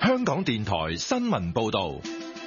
香港電台新聞報道。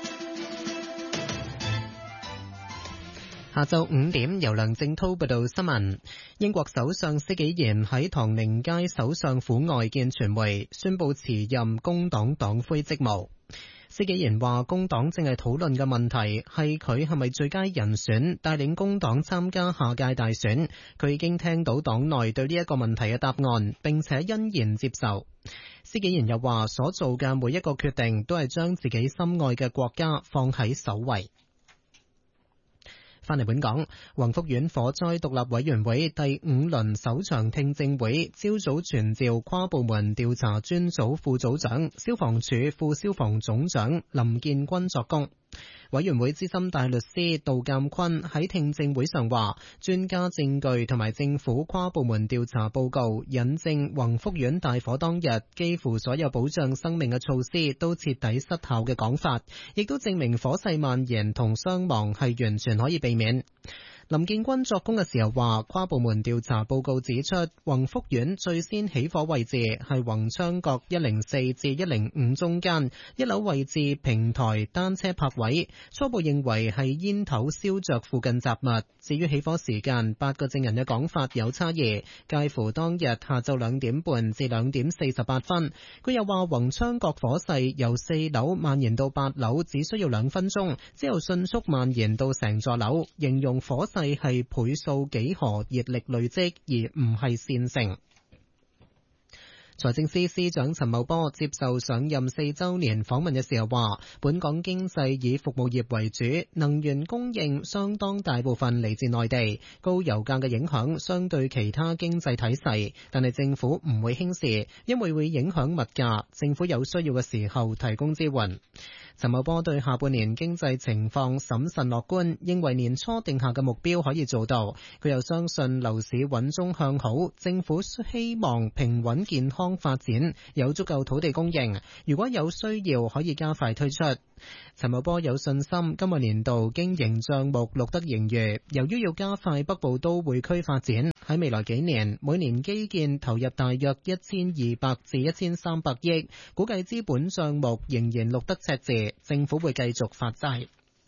下晝5點，由梁正濤報道新聞。英國首相施紀賢喺唐寧街首相府外見傳媒，宣布辭任工黨黨魁職務。施紀賢話，工黨正係討論嘅問題係佢係咪最佳人選帶領工黨參加下屆大選。佢已經聽到黨內對呢一個問題嘅答案，並且欣然接受。施紀賢又話，所做嘅每一個決定都係將自己心愛嘅國家放喺首位。翻嚟本港，宏福苑火災獨立委員會第5輪首場聽證會朝早傳召跨部門調查專組副組長、消防處副消防總長林建軍作供。委員會資深大律師杜鑑坤喺聽證會上話，專家證據同埋政府跨部門調查報告引證宏福苑大火當日幾乎所有保障生命嘅措施都徹底失效嘅講法，亦都證明火勢蔓延同傷亡係完全可以避免。林建軍作供嘅時候話，跨部門調查報告指出，宏福苑最先起火位置係宏昌閣104至105中間一樓位置平台單車泊位，初步認為係煙頭燒着附近雜物。至於起火時間，8個證人嘅講法有差異，介乎當日下晝2點半至2點48分。佢又話，宏昌閣火勢由4樓蔓延到8樓只需要2分鐘，之後迅速蔓延到成座樓，形容火勢係倍數幾何熱力累積，而唔係線性。財政司司長陳茂波接受上任4週年訪問嘅時候話，本港經濟以服務業為主，能源供應相當大部分嚟自內地，高油價嘅影響相對其他經濟體細，但係政府唔會輕視，因為會影響物價，政府有需要嘅時候提供支援。陳茂波對下半年經濟情況審慎樂觀，認為年初定下嘅目標可以做到。佢又相信樓市穩中向好，政府希望平穩健康發展，有足夠土地供應，如果有需要可以加快推出。陳茂波有信心今個年度經營帳目錄得盈餘，由於要加快北部都會區發展，喺未來幾年每年基建投入大約1200至1300億，估計資本帳目仍然錄得赤字，政府會繼續發債。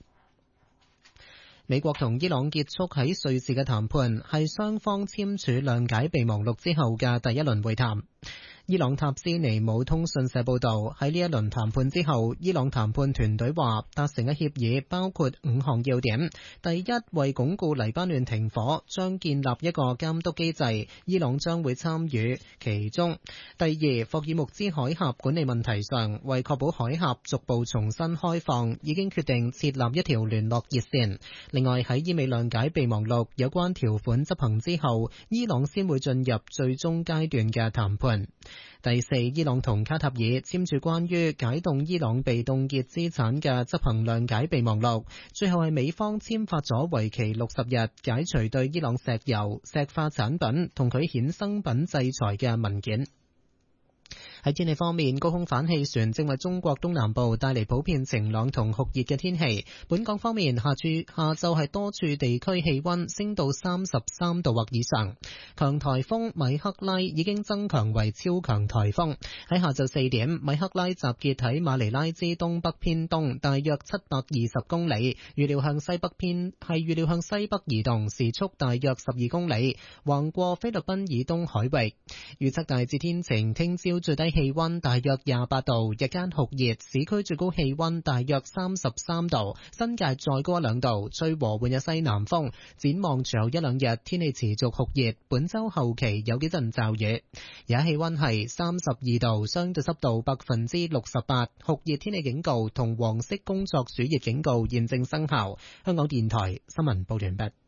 美國同伊朗結束喺瑞士嘅談判，係雙方簽署諒解備忘錄之後嘅第一輪會談。伊朗塔斯尼姆通訊社報道，喺呢一輪談判之後，伊朗談判團隊話達成嘅協議包括5項要點。第一，為鞏固黎巴嫩停火，將建立一個監督機制，伊朗將會參與其中。第二，霍爾木茲海峽管理問題上，為確保海峽逐步重新開放，已經決定設立一條聯絡熱線。另外，喺伊美諒解備忘錄有關條款執行之後，伊朗先會進入最終階段嘅談判。第四，伊朗同卡塔爾簽署關於解凍伊朗被凍結資產嘅執行諒解備忘錄，最後係美方簽發咗為期60日解除對伊朗石油、石化產品同佢衍生品制裁嘅文件。喺天氣方面，高空反氣旋正為中國東南部帶嚟普遍晴朗同酷熱嘅天氣。本港方面，下晝係多處地區氣溫升到33度或以上。強颱風米克拉已經增強為超強颱風。喺下晝4點，米克拉集結喺馬尼拉之東北偏東，大約720公里，預料向西北移動，時速大約12公里，橫過菲律賓以東海域。預測大致天晴，聽朝最低氣溫大約28度，日間酷熱，市區最高氣溫大約33度，新界再高1-2度，吹和緩嘅西南風。展望隨後1-2日天氣持續酷熱，本周後期有幾陣驟雨。而家氣溫係32度，相對濕度68%，酷熱天氣警告同黃色工作暑熱警告現正生效。香港電台新聞報完畢。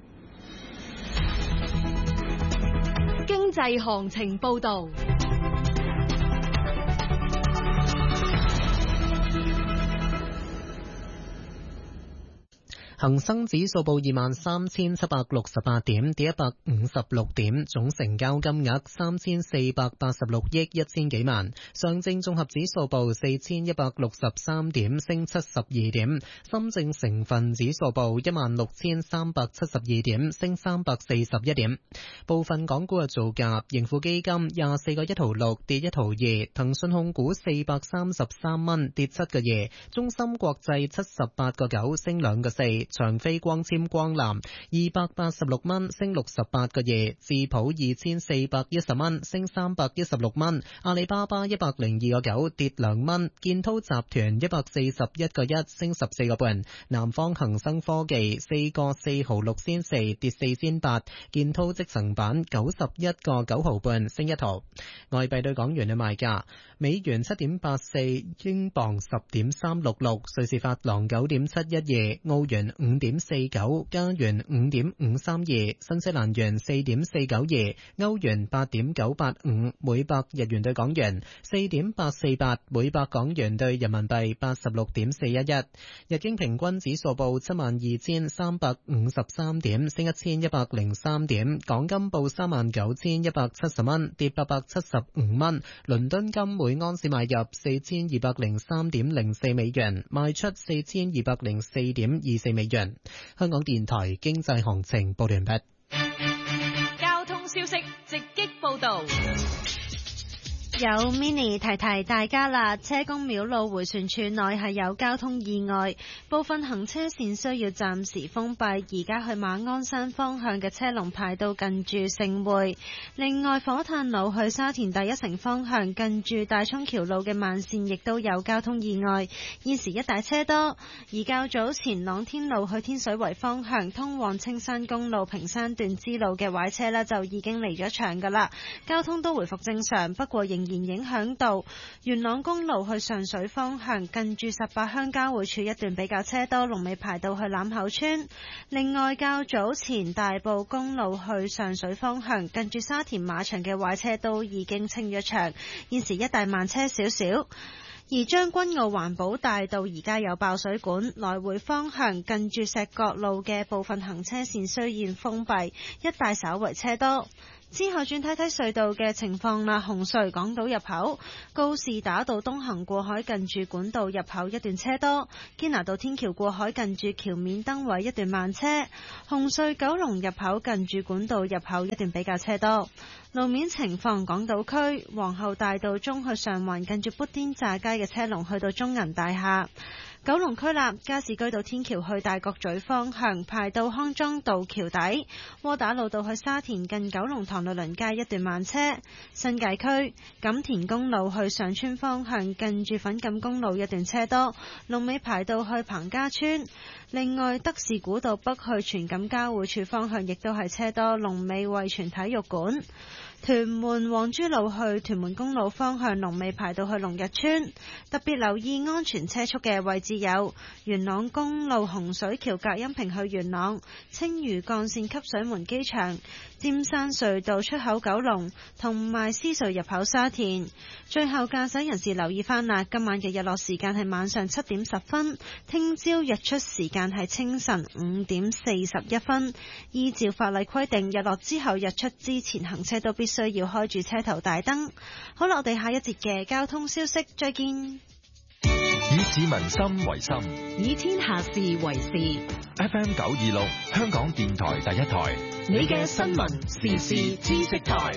經濟行情報道。 恒生指數報23,768點，跌156點，總成交金額3486億1000幾萬。上證綜合指數報4163點，升72點。深證成分指數報16372點，升341點。部分港股嘅造價：盈富基金24個1毫6，跌1毫2；騰訊控股433蚊，跌7個2；中芯國際78個9，升2個4；長飛光纖光纜286蚊，升68個2；智普2410蚊，升316蚊；阿里巴巴102個9，跌2蚊；建滔集團141個1，升14個半；南方恒生科技4個4毫6仙4，跌4仙8；建滔積層板91個9毫半，升1毫。外幣對港元嘅賣價：美元7.84，英鎊10.366，瑞士法郎9.712，澳元5.49，加元5.532，新西蘭元4.492，歐元8.985，每百日元對港元4.848，每百港元對人民幣86.411。日經平均指數報72,353點，升1103點。港金報39,170蚊，跌875蚊。倫敦金每安士買入4203.04美元，賣出4204.24美元。香港電台經濟行情報完畢。 交通消息直擊報道。 有 Mini 提提大家啦，車公廟路迴旋處內係有交通意外，部分行車線需要暫時封閉，而家去馬鞍山方向嘅車龍排到近住盛匯。另外，火炭路去沙田第一城方向近住大涌橋路嘅慢線亦都有交通意外，現時一帶車多。而較早前朗天路去天水圍方向通往青山公路屏山段支路嘅壞車呢，就已經離咗場㗎啦，交通都回復正常，不過仍然影響到元朗公路去上水方向近住18鄉交匯處一段比較車多，龍尾排到去欖口村。另外，較早前大埔公路去上水方向近住沙田馬場嘅壞車都已經清咗場，現時一帶慢車少少。而將軍澳環保大道而家有爆水管，來回方向近住石角路嘅部分行車線雖然封閉，一帶稍為車多。之後轉睇睇隧道嘅情況啦，紅隧港島入口、告士打道東行過海近住管道入口一段車多，堅拿道天橋過海近住橋面燈位一段慢車，紅隧九龍入口近住管道入口一段比較車多。路面情況，港島區皇后大道中去上環近住砵甸乍街嘅車龍去到中銀大廈。九龍區立加士居道天橋去大角咀方向排到康莊道橋底，窩打老道去沙田近九龍塘律倫街一段慢車。新界區錦田公路去上村方向近住粉錦公路一段車多，龍尾排到去彭家村。另外，德士古道北去荃錦交匯處方向亦都係車多，龍尾惠荃體育館。屯門黃珠路去屯門公路方向龍尾排到去龍日村，特別留意安全車速嘅位置有元朗公路洪水橋隔音屏去元朗、青嶼幹線汲水門機場、尖山隧道出口九龍同埋獅隧入口沙田。最後，駕駛人士留意翻啦，今晚嘅日落時間係晚上7點10分，聽朝日出時間係清晨5點41分。依照法例規定，日落之後日出之前行車都必須要開住車頭大燈。好啦，我哋下一節嘅交通消息再見。 以市民心為心， 以天下事為事。 FM 926，香港電台第一台， 你嘅新聞時事知識台。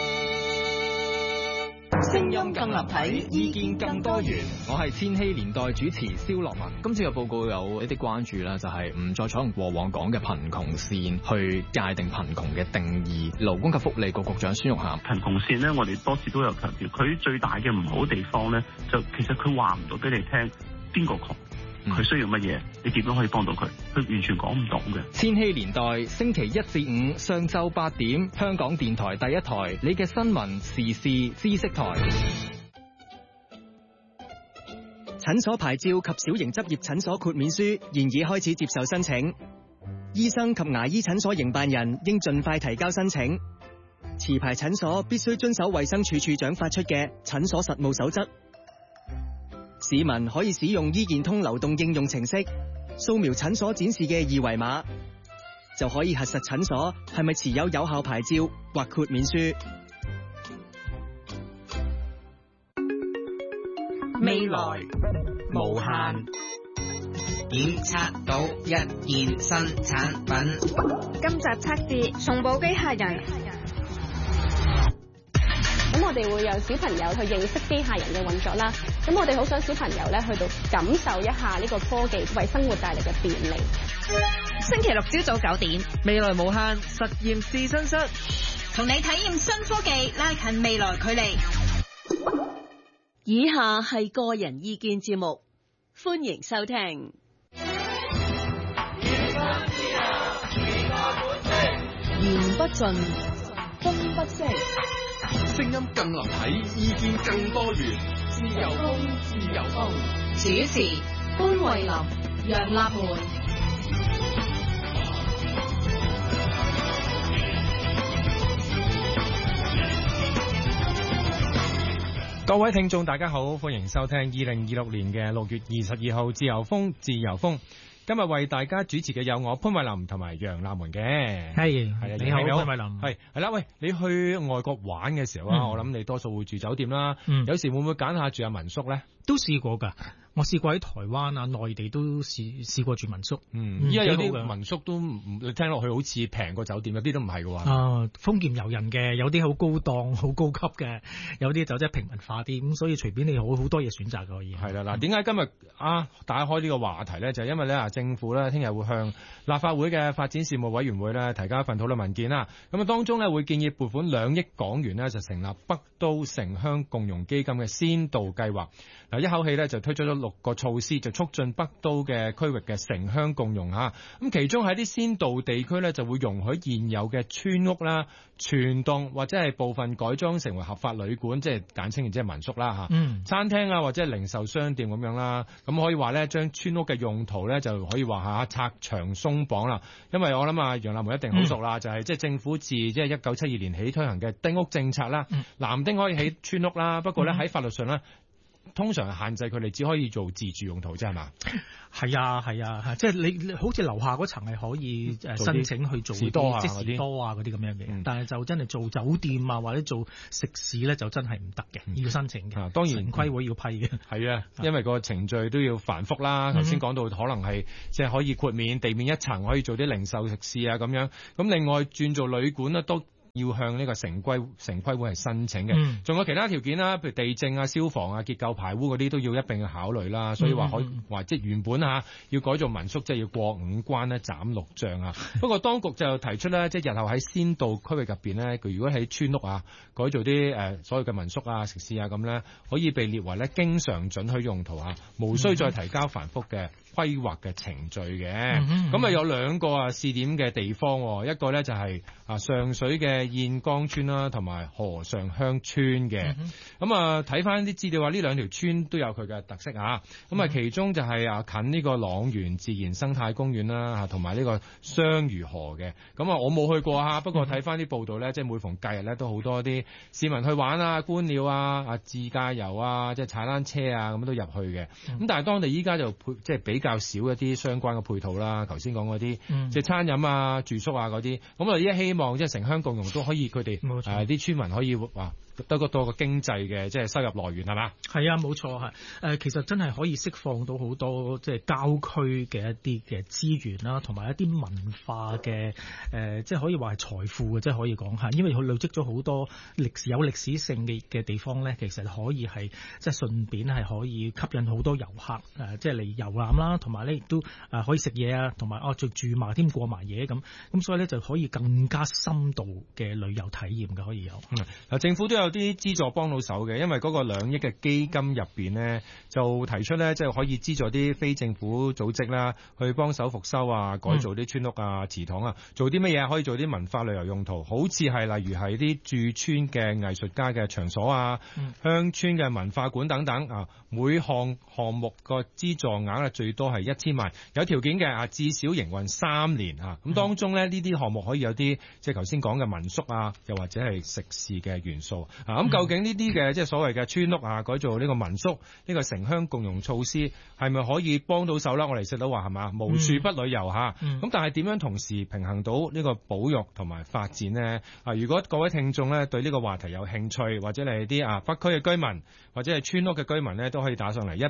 聲音更立體，意見更多元。 我係千禧年代主持蕭樂文。今次嘅報告有一啲關注啦，就係唔再採用過往講嘅貧窮線去界定貧窮嘅定義。勞工及福利局局長孫玉菡， 貧窮線呢，我哋多次都有強調，佢最大嘅唔好地方呢，就其實佢話唔到俾你聽邊個窮，佢需要乜嘢，你點樣可以幫到佢，佢完全講唔到嘅。 千禧年代星期1至5上晝8點，香港電台第一台，你嘅新聞時事知識台。 診所牌照及小型執業診所豁免書現已開始接受申請，醫生及牙醫診所營辦人應盡快提交申請。持牌診所必須遵守衛生署署長發出嘅診所實務守則。市民可以使用醫健通流動應用程式， 掃描診所展示嘅二維碼，就可以核實診所係咪持有有效牌照或豁免書。 未來無限，檢測到一件新產品。 今集測試送寶機械人。咁我哋會讓小朋友去認識機械人嘅運作啦。咁我哋好想小朋友咧去到感受一下呢個科技為生活帶嚟嘅便利。 星期六朝早9點， 未來無限實驗試身室， 同你體驗新科技，拉近未來距離。 以下係個人意見節目，歡迎收聽。言不盡，風不息， 聲音更立體，意見更多元。 自由風，自由風。 主持：潘慧琳、楊立門。 各位聽眾大家好，歡迎收聽2026年嘅6月22號自由風，自由風。今日為大家主持嘅有我潘慧琳同埋楊立門嘅。 係你好，潘慧琳。 係啦，喂，你去外國玩嘅時候啊，我諗你多數會住酒店啦，有時會唔會揀下住下民宿咧？ 都試過㗎。我試過喺台灣啊、內地都試過住民宿。 依家有啲民宿都你聽落去好似平過酒店，有啲都唔係嘅喎。 豐儉由人嘅，有啲好高檔、好高級嘅，有啲就即係平民化啲。咁所以隨便你好多嘢選擇嘅可以。 係啦，嗱，點解今日打開呢個話題咧？就係因為咧政府咧聽日會向立法會嘅發展事務委員會咧提交一份討論文件啦。咁啊當中咧會建議撥款2億港元咧就成立北都城鄉共融基金嘅先導計劃。嗱，一口氣咧就推出咗6個措施，就促進北都嘅區域嘅城鄉共融嚇。咁其中喺啲先導地區咧，就會容許現有嘅村屋啦、全棟或者係部分改裝成為合法旅館，即係簡稱即係民宿啦嚇。餐廳啊或者係零售商店咁樣啦。咁可以話咧，將村屋嘅用途咧就可以話拆牆鬆綁啦。因為我諗楊立門一定好熟啦，就係即係政府自即係1972年起推行嘅丁屋政策啦。男丁可以起村屋啦，不過咧喺法律上咧，通常係限制佢哋只可以做自住用途啫，係嘛？ 係啊，即係你好似樓下嗰層係可以申請去做士多啊嗰啲咁樣嘅，但係就真係做酒店啊或者做食肆咧就真係唔得嘅，要申請嘅。 當然城規會要批嘅。 係啊，因為個程序都要繁複啦。頭先講到可能係即係可以豁免地面一層可以做啲零售食肆啊咁樣。咁另外轉做旅館咧都要向呢個城規會係申請嘅，仲有其他條件啦，譬如地政啊、消防啊、結構排污嗰啲都要一並去考慮啦。所以話即係原本要改做民宿，即係要過5關咧，斬6將啊。不過當局就提出咧，即係日後喺先導區域入邊咧，佢如果喺村屋改做啲所謂嘅民宿啊、食肆啊咁咧，可以被列為咧經常准許用途無需再提交繁複嘅規劃嘅程序嘅。咁有2個試點嘅地方，一個咧就係上水嘅燕崗村啦，同埋河上鄉村嘅。咁睇翻啲資料話，呢2條村都有佢嘅特色咁其中就係近呢個塱原自然生態公園啦，同埋呢個雙魚河嘅。咁我冇去過不過睇翻啲報道咧，即係每逢假日咧都好多啲市民去玩觀鳥自駕遊即係踩單車咁都入去嘅。咁但係當地依家就即係比較少一啲相關嘅配套啦。頭先講嗰啲即係餐飲住宿嗰啲。咁我依家希望即係城鄉共融都可以，佢哋啲村民可以得個多個經濟嘅即係收入來源係嘛？ 係啊，冇錯其實真係可以釋放到好多即係郊區嘅一啲嘅資源啦，同埋一啲文化嘅即係可以話係財富嘅，即係可以講因為佢累積咗好多有歷史性嘅地方咧，其實可以係即係順便係可以吸引好多遊客即係嚟遊覽啦，同埋咧亦都可以食嘢同埋住埋添過埋夜咁，所以咧就可以更加深度嘅旅遊體驗嘅可以有。 政府都有啲資助幫到手嘅，因為嗰個2億嘅基金入邊呢，就提出咧即係可以資助啲非政府組織啦，去幫手復修改造啲村屋祠堂做啲乜嘢可以做啲文化旅遊用途，好似係例如係啲駐村嘅藝術家嘅場所鄉村嘅文化館等等每項目個資助額最多係1000萬，有條件嘅至少營運3年咁當中咧呢啲項目可以有啲即係頭先講嘅民宿又或者係食肆嘅元素。 咁究竟呢啲嘅即係所謂嘅村屋啊，改做呢個民宿，呢個城鄉共融措施係咪可以幫到手啦？我哋成日都話係嘛，無處不旅遊嚇。咁但係點樣同時平衡到呢個保育同埋發展呢？如果各位聽眾咧對呢個話題有興趣，或者你係啲北區嘅居民，或者係村屋嘅居民咧，都可以打上嚟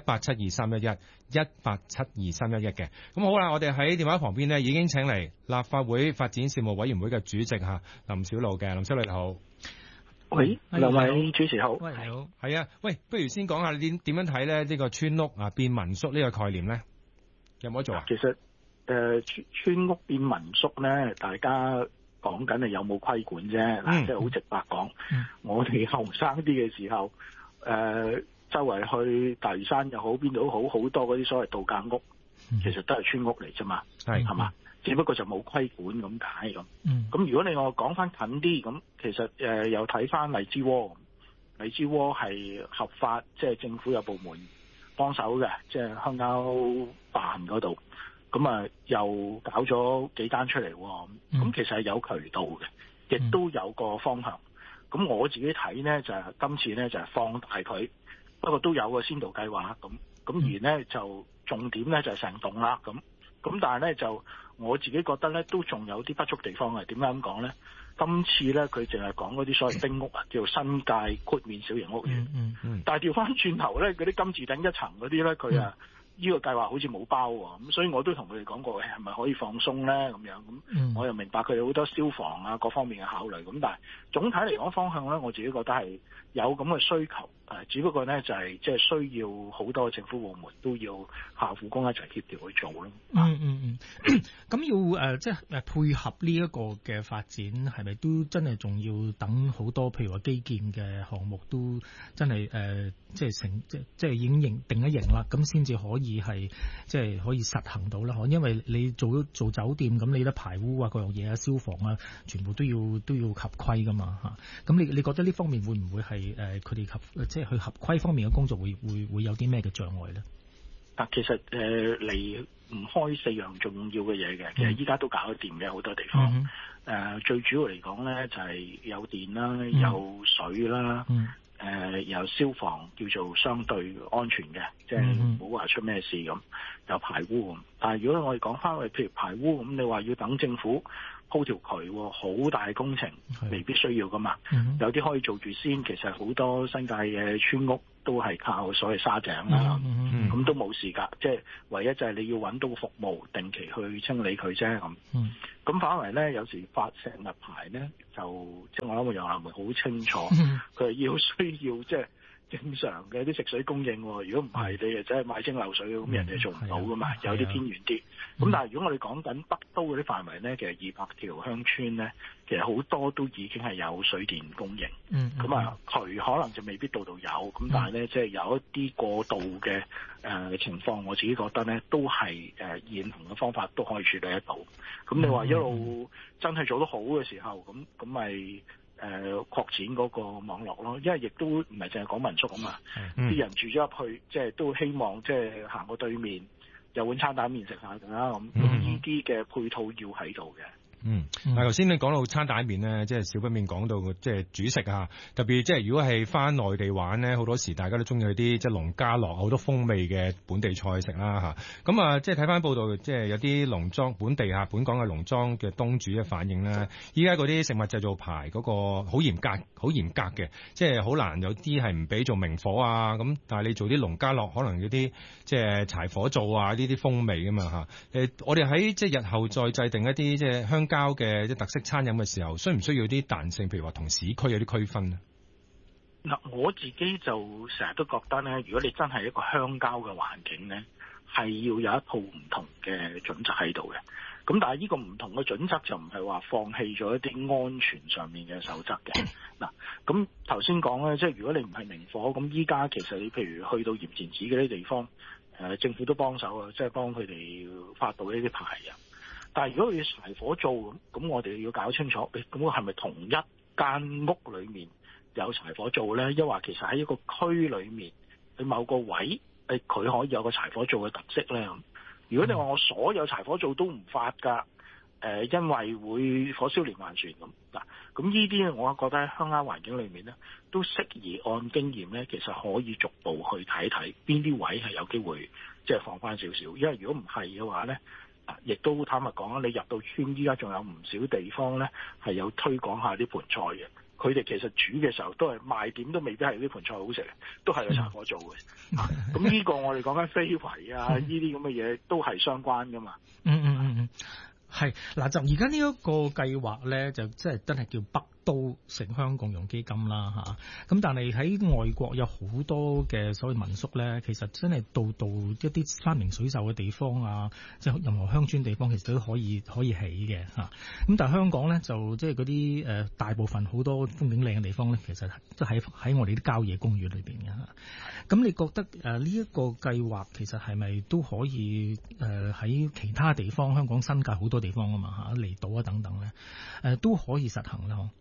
1872311嘅。咁好啦，我哋喺電話旁邊呢已經請嚟立法會發展事務委員會嘅主席林筱魯嘅。林筱魯你好。 喂，兩位主持好。 喂，你好。係啊，喂，不如先講下你點樣睇咧呢個村屋變民宿呢個概念咧？有冇得做啊？ 其實村屋變民宿咧，大家講緊係有冇規管啫。即係好直白講，我哋後生啲嘅時候，周圍去大嶼山又好，邊度都好，好多嗰啲所謂度假屋，其實都係村屋嚟啫嘛，係嘛？只不過就冇規管咁解咁。咁如果你我講翻近啲，咁其實又睇翻荔枝窩，荔枝窩係合法，即係政府有部門幫手嘅，即係鄉郊辦嗰度。咁又搞咗幾間出嚟喎。咁其實係有渠道嘅，亦都有個方向。咁我自己睇呢，就係今次呢，就係放大佢，不過都有個先導計劃咁而呢，就重點呢，就係成棟啦咁但係呢，就我自己覺得呢，都仲有啲不足地方嘅。點解咁講呢？今次呢，佢淨係講嗰啲所謂丁屋叫做新界豁免小型屋苑。但係調翻轉頭呢，嗰啲金字頂一層嗰啲呢，佢呢個計劃好似冇包喎，咁所以我都同佢哋講過，係咪可以放鬆咧？咁樣咁，我又明白佢哋好多消防啊各方面嘅考慮，咁但係總體嚟講方向咧，我自己覺得係有咁嘅需求，只不過咧就係即係需要好多政府部門都要下苦功一齊協調去做咯。 咁要即係配合呢一個嘅發展，係咪都真係仲要等好多？譬如話基建嘅項目都真係即係已經定一型啦，咁先至可以係即係可以實行到啦。因為你做酒店咁，你得排污啊各樣嘢啊、消防啊，全部都要合規噶嘛嚇。咁你覺得呢方面會唔會係佢哋即係去合規方面嘅工作會有啲咩嘅障礙咧？ 其實離唔開4樣重要嘅嘢嘅，其實依家都搞得掂嘅好多地方。最主要嚟講咧就係有電啦、有水啦。有消防叫做相對安全嘅，即係唔好話出咩事咁，有排污咁。但係如果我哋講翻去，譬如排污咁，你話要等政府鋪條渠，好大工程，未必需要噶嘛。有啲可以做住先。其實好多新界嘅村屋都係靠所謂沙井啦，咁都冇事㗎。即係唯一就係你要揾到個服務，定期去清理佢啫咁。咁反為咧，有時發石物牌咧，就即係我諗個楊立梅好清楚，佢係需要即係正常嘅啲食水供應。如果唔係，你就真係買清流水咁，人哋做唔到噶嘛。有啲偏遠啲。咁但係如果我哋講緊北都嗰啲範圍咧，其實200條鄉村咧，其實好多都已經係有水電供應。渠可能就未必度有。咁但係咧，即係有一啲過渡嘅情況，我自己覺得咧，都係現行嘅方法都可以處理得到。咁你話一路真係做得好嘅時候，咁咪擴展嗰個網絡咯。因為亦都唔係淨係講民宿啊嘛，啲人住咗入去，即係都希望即係行過對面有碗餐蛋麵食下㗎啦。咁呢啲嘅配套要喺度嘅。 嗱，頭先你講到餐蛋麵咧，即係少不免講到即係主食啊，特別即係如果係翻內地玩咧，好多時大家都中意去啲即係農家樂，好多風味嘅本地菜食啦嚇。咁即係睇翻報道，即係有啲農莊本港嘅農莊嘅東主嘅反應咧，依家嗰啲食物製造牌嗰個好嚴格嘅，即係好難有啲係唔俾做明火啊咁，但係你做啲農家樂，可能有啲即係柴火做啊呢啲風味㗎嘛嚇。我哋喺即係日後再制定一啲即係鄉郊嘅特色餐飲嘅時候，需唔需要啲彈性？譬如話同市區有啲區分呢？ 嗱，我自己就成日都覺得咧，如果你真係一個鄉郊嘅環境咧，係要有一套唔同嘅準則喺度嘅。咁但係呢個唔同嘅準則就唔係話放棄咗一啲安全上面嘅守則嘅。嗱，咁頭先講咧，即係如果你唔係明火，咁依家其實你譬如去到鹽田梓嗰啲地方，政府都幫手啊，即係幫佢哋發到呢啲牌啊。但係如果佢要柴火做咁我哋要搞清楚，咁係咪同一間屋裏面有柴火做咧？抑或其實喺一個區裏面，喺某個位，佢可以有個柴火做嘅特色咧？如果你話我所有柴火做都唔發㗎， 因為會火燒連環船咁嗱，咁呢啲我覺得喺鄉郊環境裏面咧，都適宜按經驗咧，其實可以逐步去睇睇邊啲位係有機會即係放翻少少，因為如果唔係嘅話咧，亦都坦白講，你入到村依家仲有唔少地方咧係有推廣下啲盤菜嘅，佢哋其實煮嘅時候都係賣點都未必係啲盤菜好食，都係有柴火做嘅。咁呢個我哋講緊非遺啊，呢啲咁嘅嘢都係相關噶嘛。 係嗱，就而家呢一個計劃咧，就即係真係叫北都城鄉共融基金啦嚇。咁但係喺外國有好多嘅所謂民宿咧，其實真係到一啲山明水秀嘅地方啊，即係任何鄉村地方，其實都可以起嘅嚇。咁但係香港咧就即係嗰啲大部分好多風景靚嘅地方咧，其實都喺我哋啲郊野公園裏邊嘅嚇。咁你覺得呢一個計劃其實係咪都可以喺其他地方，香港新界好多地方啊嘛嚇，離島啊等等咧，都可以實行啦？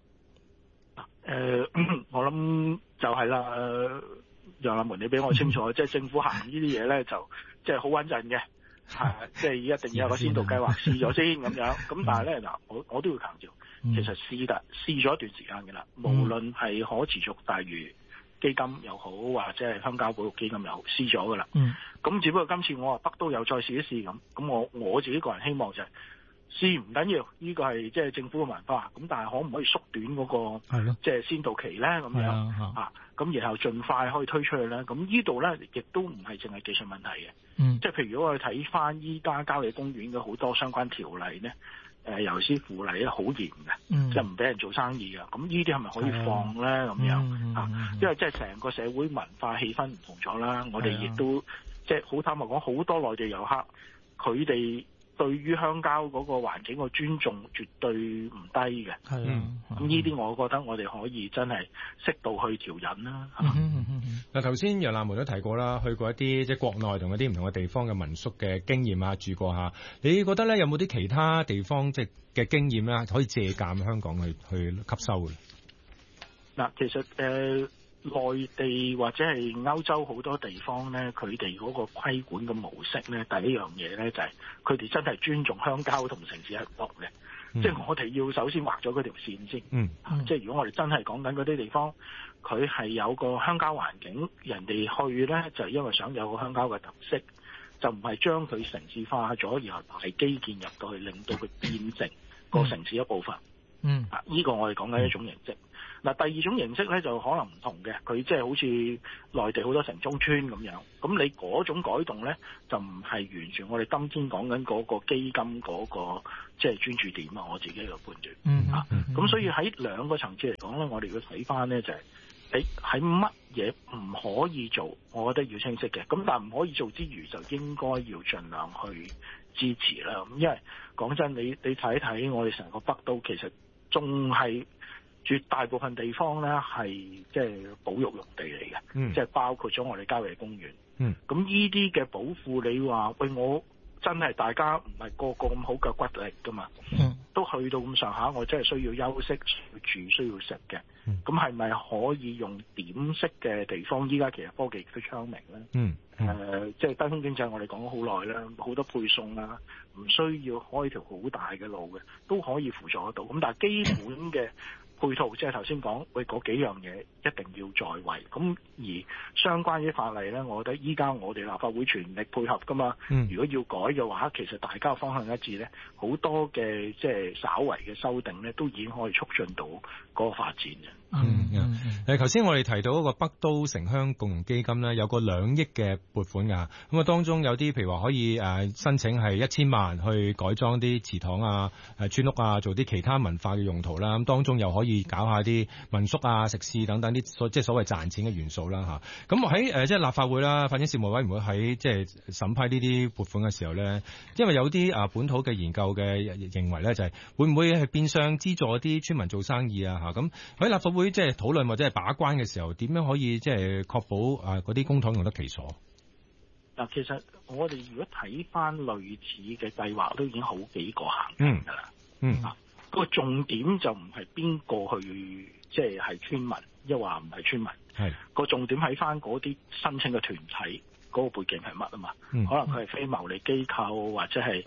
我諗就係啦，楊立門你比我清楚，即係政府行呢啲嘢咧，就即係好穩陣嘅，即係一定要有個先導計劃試咗先咁樣。咁但係咧嗱，我都要強調，其實試咗一段時間嘅啦，無論係可持續大嶼基金又好，或者係鄉郊保育基金又好，試咗噶啦。咁只不過今次我話北都又再試一試咁我自己個人希望就係試唔緊要，呢個係即係政府嘅文化。咁但係可唔可以縮短嗰個即係先導期咧？咁樣咁然後盡快可以推出去咧。咁呢度咧亦都唔係淨係技術問題嘅。即係譬如如果我哋睇翻依家郊野公園嘅好多相關條例咧，尤其是附例咧好嚴嘅，即係唔俾人做生意嘅。咁呢啲係咪可以放咧？咁樣因為即係成個社會文化氣氛唔同咗啦。我哋亦都即係好坦白講，好多內地遊客佢哋對於鄉郊嗰個環境嘅尊重絕對唔低嘅。咁呢啲我覺得我哋可以真係適度去調引啦。 嗱，頭先楊立門都提過啦，去過一啲即係國內同一啲唔同嘅地方嘅民宿嘅經驗啊，住過下。你覺得咧有冇啲其他地方即係嘅經驗咧，可以借鑑香港去吸收嘅？ 嗱，其實內地或者係歐洲好多地方咧，佢哋嗰個規管嘅模式咧，第一樣嘢咧就係佢哋真係尊重鄉郊同城市係唔同嘅。即係我哋要首先畫咗嗰條線先。即係如果我哋真係講緊嗰啲地方，佢係有個鄉郊環境，人哋去咧就係因為想有個鄉郊嘅特色，就唔係將佢城市化咗，然後大基建入到去，令到佢變成個城市一部分。呢個我哋講緊一種形式。嗱，第二種形式咧就可能唔同嘅，佢即係好似內地好多城中村咁樣，咁你嗰種改動咧就唔係完全我哋今天講緊嗰個基金嗰個即係專注點啊，我自己嘅判斷。咁所以喺兩個層次嚟講咧，我哋要睇翻咧就係喺乜嘢唔可以做，我覺得要清晰嘅。咁但係唔可以做之餘，就應該要盡量去支持啦。咁因為講真，你睇一睇我哋成個北都其實仲係絕大部分地方咧係即係保育用地嚟嘅，即係包括咗我哋郊野公園。咁呢啲嘅保護，你話喂，我真係大家唔係個個咁好嘅骨力噶嘛，都去到咁上下，我真係需要休息、需要住、需要食嘅。咁係咪可以用點式嘅地方？依家其實科技都昌明咧。即係低空經濟，我哋講咗好耐啦，好多配送啊，唔需要開條好大嘅路嘅，都可以輔助得到。咁但係基本嘅配套，即係頭先講，喂嗰幾樣嘢一定要在位。咁而相關嘅法例咧，我覺得依家我哋立法會全力配合噶嘛。如果要改嘅話，其實大家方向一致咧，好多嘅即係稍為嘅修訂咧，都已經可以促進到嗰個發展嘅。 頭先我哋提到嗰個北都城鄉共融基金咧，有個2億嘅撥款㗎。咁啊，當中有啲譬如話可以申請係1000萬去改裝啲祠堂啊、村屋啊，做啲其他文化嘅用途啦。咁當中又可以搞下啲民宿啊、食肆等等啲即係所謂賺錢嘅元素啦嚇。咁喺即係立法會啦、發展事務委員會喺即係審批呢啲撥款嘅時候咧，因為有啲本土嘅研究嘅認為咧，就係會唔會係變相資助啲村民做生意啊嚇？咁喺立法會即係討論或者係把關嘅時候，點樣可以即係確保嗰啲公帑用得其所？ 嗱，其實我哋如果睇翻類似嘅計劃，都已經好幾個行緊㗎啦。個重點就唔係邊個去，即係村民，抑或唔係村民。個重點喺翻嗰啲申請嘅團體嗰個背景係乜啊嘛？可能佢係非牟利機構，或者係即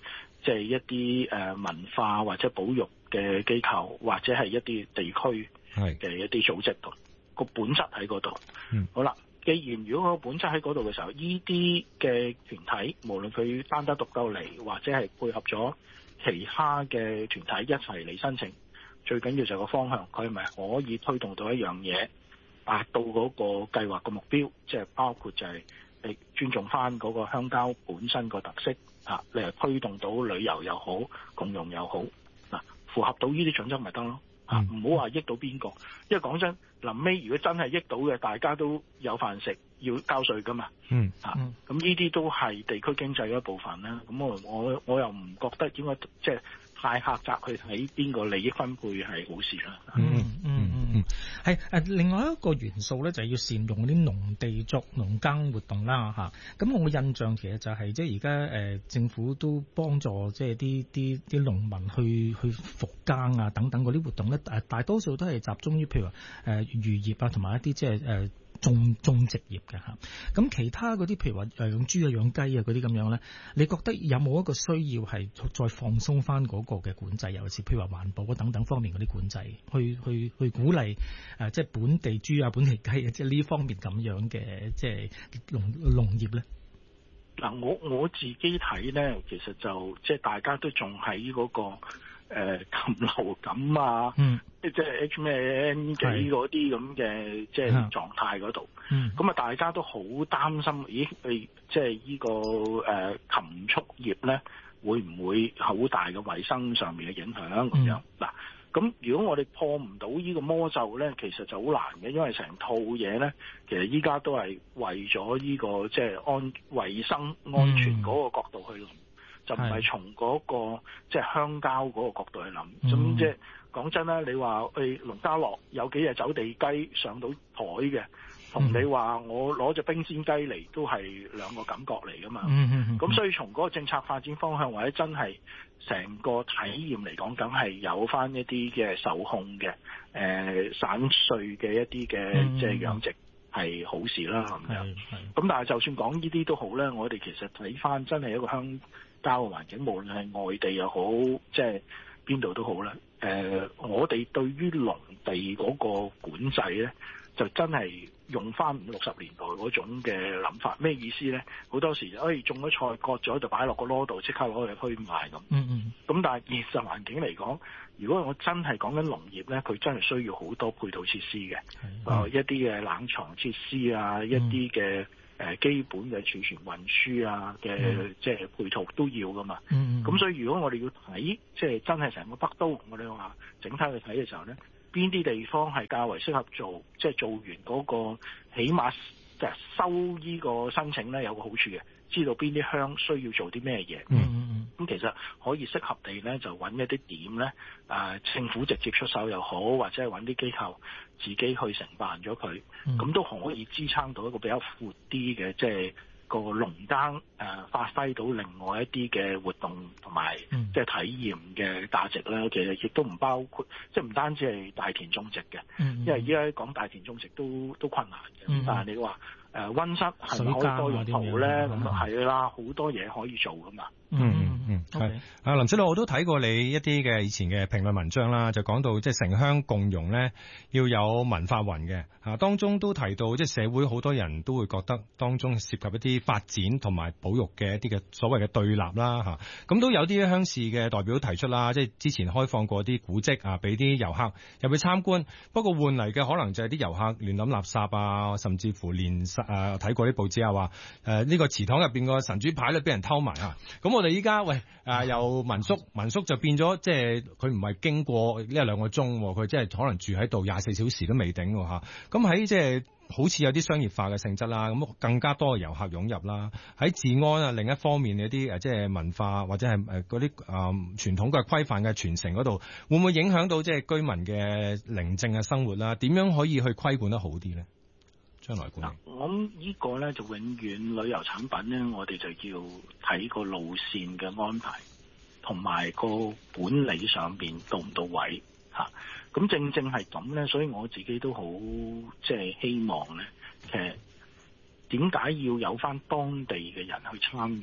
即係一啲文化或者保育嘅機構，或者係一啲地區嘅一啲組織度，個本質喺嗰度。好啦，既然如果個本質喺嗰度嘅時候，呢啲嘅團體，無論佢單得獨鬥嚟，或者係配合咗其他嘅團體一齊嚟申請，最緊要就係個方向，佢係咪可以推動到一樣嘢，達到嗰個計劃嘅目標，即係包括就係你尊重翻嗰個鄉郊本身個特色啊，你係推動到旅遊又好，共融又好，嗱，符合到呢啲準則咪得咯。唔好話益到邊個，因為講真，臨尾如果真係益到嘅，大家都有飯食，要交稅噶嘛。咁呢啲都係地區經濟嘅一部分啦。咁我又唔覺得應該即係太狹窄去睇邊個利益分配係好事啦。 係另外一個元素咧，就係要善用啲農地作農耕活動啦嚇。咁我嘅印象其實就係即係而家政府都幫助即係啲農民去復耕啊等等嗰啲活動咧，大多數都係集中於譬如話漁業啊，同埋一啲即係種植業嘅嚇。咁其他嗰啲譬如話養豬啊、養雞啊嗰啲咁樣咧，你覺得有冇一個需要係再放鬆翻嗰個嘅管制，尤其是譬如話環保啊等等方面嗰啲管制，去鼓勵即係本地豬啊、本地雞啊，即係呢方面咁樣嘅即係農業咧？ 嗱，我自己睇咧，其實就即係大家都仲喺嗰個禽流感啊，即係 H5N1 嗰啲咁嘅即係狀態嗰度。咁啊，大家都好擔心，咦？即係呢個禽畜業咧，會唔會好大嘅衞生上面嘅影響咁樣？嗱，咁如果我哋破唔到呢個魔咒咧，其實就好難嘅，因為成套嘢咧，其實依家都係為咗呢個即係衞生安全嗰個角度去諗。就唔係從嗰個即係鄉郊嗰個角度去諗，咁即係講真啦，你話農家樂有幾隻走地雞上到台嘅，同你話我攞隻冰鮮雞嚟都係兩個感覺嚟噶嘛。咁所以從嗰個政策發展方向或者真係成個體驗嚟講，梗係有翻一啲嘅受控嘅散碎嘅一啲嘅即係養殖係好事啦咁樣。咁但係就算講呢啲都好咧，我哋其實睇翻真係一個鄉郊嘅環境，無論係外地又好，即係邊度都好啦。我哋對於農地嗰個管制咧，就真係用翻50-60年代嗰種嘅諗法。咩意思咧？好多時種咗菜割咗就擺落個籮度，即刻攞去賣咁。咁但係現實環境嚟講，如果我真係講緊農業咧，佢真係需要好多配套設施嘅，一啲嘅冷藏設施啊，一啲嘅基本嘅儲存運輸啊嘅即係配套都要噶嘛。咁所以如果我哋要睇即係真係成個北都，我哋話整體去睇嘅時候咧，邊啲地方係較為適合做，即係做完嗰個起碼就收呢個申請咧有個好處嘅，知道邊啲鄉需要做啲咩嘢。咁其實可以適合地咧就揾一啲點咧，政府直接出手又好，或者係揾啲機構自己去承辦咗佢，咁都可以支撐到一個比較闊啲嘅，即係個農耕發揮到另外一啲嘅活動同埋即係體驗嘅價值咧。其實亦都唔包括，即係唔單止係大田種植嘅，因為依家講大田種植都困難嘅。但係你話溫室係咪可以多用途咧？咁係啦，好多嘢可以做噶嘛。 係林筱魯，我都睇過你一啲嘅以前嘅評論文章啦，就講到即係城鄉共融咧，要有文化魂嘅嚇。當中都提到即係社會好多人都會覺得當中涉及一啲發展同埋保育嘅一啲嘅所謂嘅對立啦嚇。咁都有啲鄉事嘅代表提出啦，即係之前開放過啲古蹟啊，俾啲遊客入去參觀。不過換嚟嘅可能就係啲遊客亂抌垃圾啊，甚至乎連睇過啲報紙啊話呢個祠堂入邊個神主牌咧俾人偷埋啊。咁我哋依家有民宿就變咗，即係佢唔係經過1-2個鐘，佢即係可能住喺度24小時都未頂喎嚇。咁喺即係好似有啲商業化嘅性質啦，咁更加多嘅遊客湧入啦。喺治安啊，另一方面有啲即係文化或者係嗰啲傳統嘅規範嘅傳承嗰度，會唔會影響到即係居民嘅寧靜嘅生活啦？點樣可以去規管得好啲咧？將來管理， 我諗呢個咧就永遠旅遊產品咧，我哋就要睇個路線嘅安排，同埋個管理上邊到唔到位嚇。咁正正係咁咧，所以我自己都好即係希望咧，其實點解要有翻當地嘅人去參與，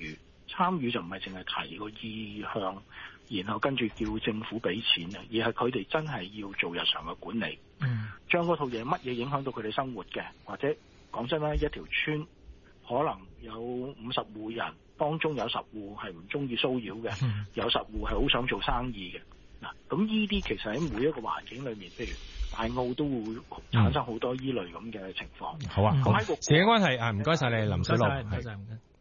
參與就唔係淨係提個意向，然後跟住叫政府俾錢嘅，而係佢哋真係要做日常嘅管理。將嗰套嘢乜嘢影響到佢哋生活嘅，或者講真啦，一條村可能有50戶人，當中有10戶係唔中意騷擾嘅，有10戶係好想做生意嘅。嗱，咁呢啲其實喺每一個環境裏面，譬如大澳都會產生好多依類咁嘅情況。 好啊，時間關係啊，唔該晒你林筱魯。